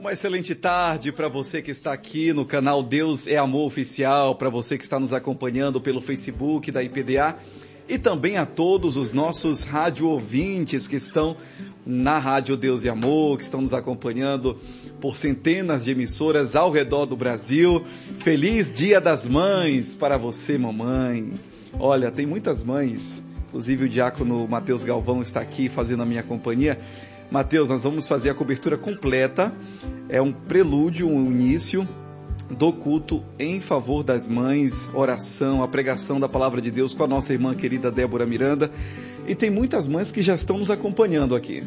Uma excelente tarde para você que está aqui no canal Deus é Amor Oficial, para você que está nos acompanhando pelo Facebook da IPDA e também a todos os nossos rádio ouvintes que estão na Rádio Deus e Amor, que estão nos acompanhando por centenas de emissoras ao redor do Brasil. Feliz Dia das Mães para você, mamãe. Olha, tem muitas mães, inclusive o diácono Mateus Galvão está aqui fazendo a minha companhia. Mateus, nós vamos fazer a cobertura completa, é um prelúdio, um início do culto em favor das mães, oração, a pregação da palavra de Deus com a nossa irmã querida Débora Miranda, e tem muitas mães que já estão nos acompanhando aqui.